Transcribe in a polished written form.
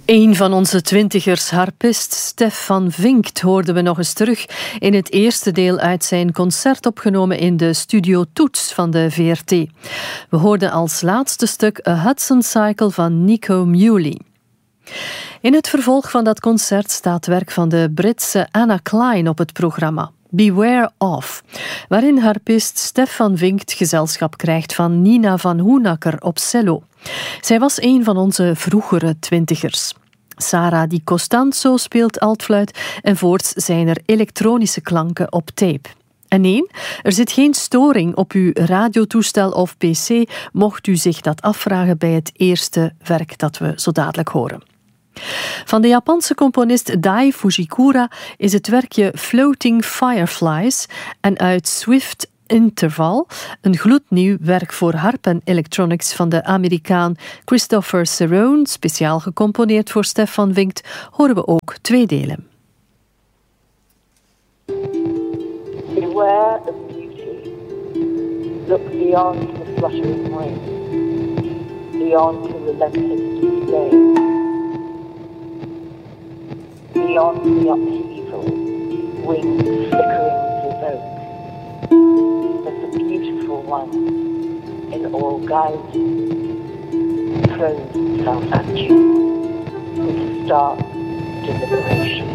Een van onze twintigers, harpist Stef van Vinkt, hoorden we nog eens terug in het eerste deel uit zijn concert opgenomen in de Studio Toets van de VRT. We hoorden als laatste stuk A Hudson Cycle van Nico Muhly. In het vervolg van dat concert staat werk van de Britse Anna Klein op het programma. Beware of, waarin harpist Stef van Vinkt gezelschap krijgt van Nina van Hoenacker op cello. Zij was een van onze vroegere twintigers. Sara Di Costanzo speelt altfluit en voorts zijn er elektronische klanken op tape. En nee, er zit geen storing op uw radiotoestel of pc, mocht u zich dat afvragen bij het eerste werk dat we zo dadelijk horen. Van de Japanse componist Dai Fujikura is het werkje Floating Fireflies en uit Swift Interval, een gloednieuw werk voor harp en electronics van de Amerikaan Christopher Cerrone, speciaal gecomponeerd voor Stef van Vinkt, horen we ook twee delen. Beware of beauty. Look beyond the fluttering wing, beyond the relentless display, beyond the upheaval, wings flickering provoke. That the beautiful one in all guise throws itself at you with stark deliberation.